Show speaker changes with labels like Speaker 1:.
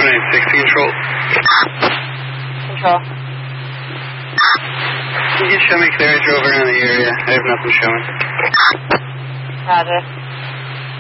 Speaker 1: 186 control.
Speaker 2: Control.
Speaker 1: You can show me clearance over in the area. I have nothing showing.
Speaker 2: Roger.